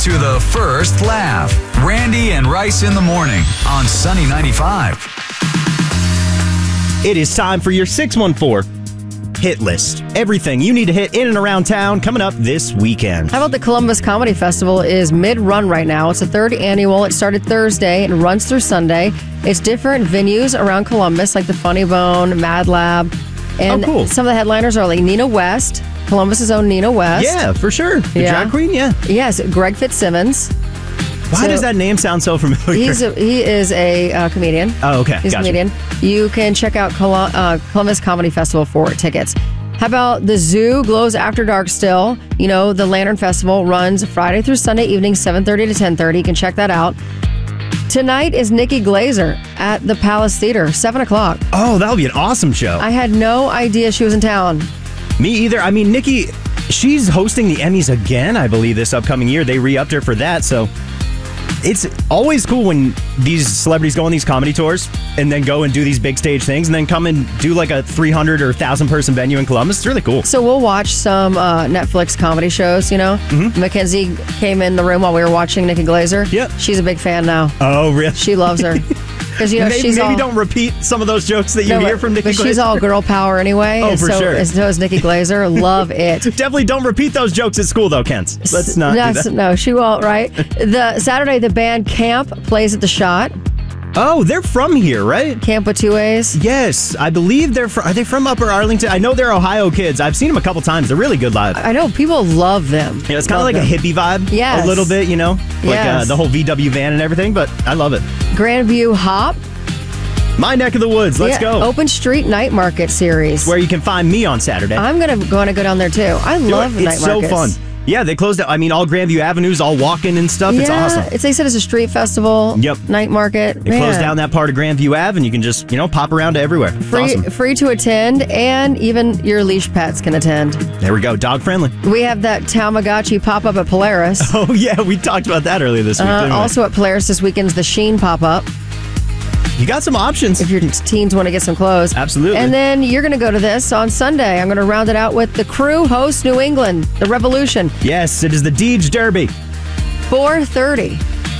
to the first laugh. Randy and Rice in the morning on Sunny 95. It is time for your 614 hit list. Everything you need to hit in and around town coming up this weekend. How about the Columbus Comedy Festival is mid-run right now. It's the third annual. It started Thursday and runs through Sunday. It's different venues around Columbus, like the Funny Bone, Mad Lab. And cool. Some of the headliners are like Nina West, Columbus's own Nina West. Yeah, for sure. The drag queen, yeah. Yes, Greg Fitzsimmons. Why does that name sound so familiar? He is a comedian. Oh, okay. He's a comedian. You can check out Columbus Comedy Festival for tickets. How about the Zoo glows after dark still? You know, the Lantern Festival runs Friday through Sunday evening, 7:30 to 10:30. You can check that out. Tonight is Nikki Glazer at the Palace Theater, 7 o'clock. Oh, that'll be an awesome show. I had no idea she was in town. Me either. I mean, Nikki, she's hosting the Emmys again, I believe, this upcoming year. They re-upped her for that, so it's always cool when these celebrities go on these comedy tours and then go and do these big stage things and then come and do like a 300 or 1,000 person venue in Columbus. It's really cool. So we'll watch some Netflix comedy shows, you know. Mackenzie came in the room while we were watching Nikki Glazer. Yep. She's a big fan now. Oh, really? She loves her. Because, you know, maybe don't repeat some of those jokes that you hear from Nikki Glazer. But she's all girl power anyway. Oh, for sure. And so is Nikki Glazer. Love it. Definitely don't repeat those jokes at school, though, Kent. Let's not do that. No, she won't, right? The Saturday, the band Camp plays at the Shot. Oh, they're from here, right? Camp with two A's. Yes, I believe are they from Upper Arlington? I know they're Ohio kids. I've seen them a couple times. They're really good live. I know, people love them. Yeah, it's kind of like a hippie vibe. Yes. A little bit, you know? Like the whole VW van and everything, but I love it. Grandview Hop. My neck of the woods. Let's go. Open Street Night Market Series. Where you can find me on Saturday. I'm going to go down there too. I love night markets. It's so fun. Yeah, they closed out. I mean, all Grandview Avenue's all walking and stuff. It's awesome. They said it's a street festival. Yep. Night market. They closed down that part of Grandview Ave, and you can just, pop around to everywhere. Free to attend, and even your leash pets can attend. There we go. Dog friendly. We have that Tamagotchi pop up at Polaris. Oh, yeah. We talked about that earlier this week, didn't we? Also at Polaris this weekend's the Sheen pop up. You got some options. If your teens want to get some clothes. Absolutely. And then you're going to go to this on Sunday. I'm going to round it out with the Crew hosts New England, the Revolution. Yes, it is the Deej Derby. 4:30.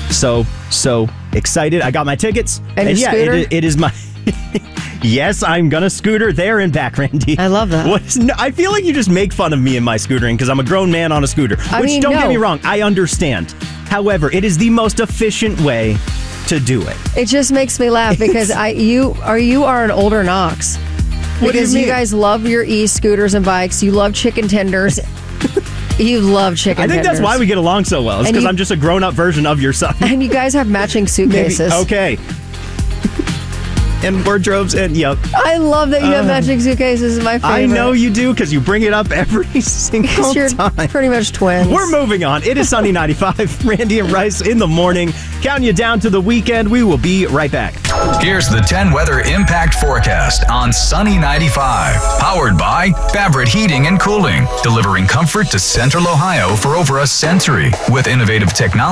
So excited. I got my tickets. And your scooter? It is my... Yes, I'm going to scooter there and back, Randy. I love that. I feel like you just make fun of me and my scootering because I'm a grown man on a scooter. Don't get me wrong. I understand. However, it is the most efficient way to do it. It just makes me laugh because you are an older Knox. Because you guys love your e-scooters and bikes. You love chicken tenders. You love chicken tenders. I think that's why we get along so well. It's because I'm just a grown-up version of your son. And you guys have matching suitcases. Okay. And wardrobes, and yep. I love that you have matching suitcases. Is my favorite. I know you do because you bring it up every single you're time. Pretty much twins. We're moving on. It is Sunny 95. Randy and Rice in the morning. Counting you down to the weekend. We will be right back. Here's the 10 weather impact forecast on Sunny 95. Powered by Fabric Heating and Cooling. Delivering comfort to Central Ohio for over a century with innovative technology.